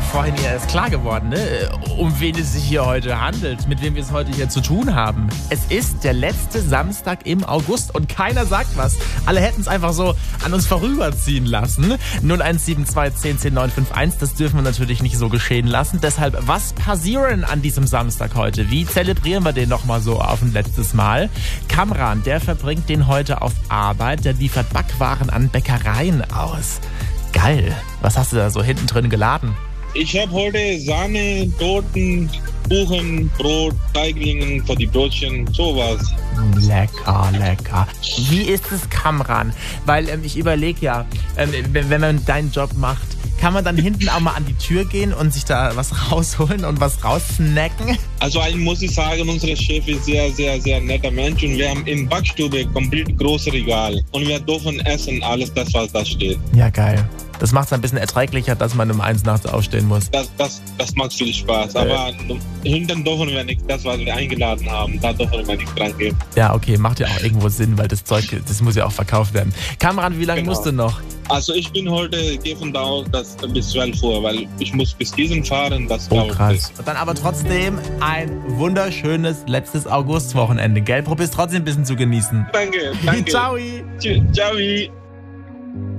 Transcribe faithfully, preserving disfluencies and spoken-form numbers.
vorhin ja erst klar geworden, ne? Um wen es sich hier heute handelt, mit wem wir es heute hier zu tun haben. Es ist der letzte Samstag im August und keiner sagt was. Alle hätten es einfach so an uns vorüberziehen lassen. null eins sieben zwei zehn zehn neun fünf eins, das dürfen wir natürlich nicht so geschehen lassen. Deshalb, was passieren an diesem Samstag heute? Wie zelebrieren wir den nochmal so auf ein letztes Mal? Kamran, der verbringt den heute auf Arbeit, der liefert Backwaren an Bäckereien aus. Geil. Was hast du da so hinten drin geladen? Ich habe heute Sahne, Torten, Kuchen, Brot, Teiglingen für die Brötchen, sowas. Lecker, lecker. Wie ist es, Kamran? Weil ähm, ich überlege ja, ähm, wenn, wenn man deinen Job macht, kann man dann hinten auch mal an die Tür gehen und sich da was rausholen und was raussnacken? Also eigentlich muss ich sagen, unser Chef ist sehr, sehr, sehr netter Mensch und wir haben in Backstube komplett große Regal und wir dürfen essen alles das, was da steht. Ja, geil. Das macht es ein bisschen erträglicher, dass man um eins nachts aufstehen muss. Das, das, das macht viel Spaß, aber äh. hinten dürfen wir nicht, das, was wir eingeladen haben, da dürfen wir nicht dran gehen. Ja, okay, macht ja auch irgendwo Sinn, weil das Zeug, das muss ja auch verkauft werden. Kamran, wie lange genau. musst du noch? Also ich bin heute, gehe von da aus, dass bis zwölf Uhr, weil ich muss bis diesen fahren, das oh, krass. Und dann aber trotzdem ein wunderschönes letztes Augustwochenende, gell? Probier's trotzdem ein bisschen zu genießen. Danke, danke. Ciao. Ciao.